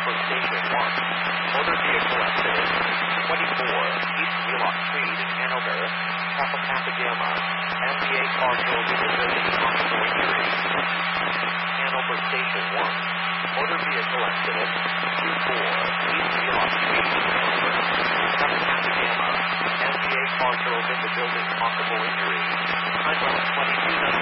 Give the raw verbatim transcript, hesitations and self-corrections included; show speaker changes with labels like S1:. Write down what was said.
S1: Hanover Station one. Motor vehicle accident. twenty-four East Wheelock Street in Hanover. Kappa Kappa Gamma. M B A car killed in the building. Possible injury. Hanover Station one. Motor vehicle accident. twenty-four East Wheelock Street in Hanover. Kappa Kappa Gamma. M B A car killed in the building. Possible injury. Time twenty-two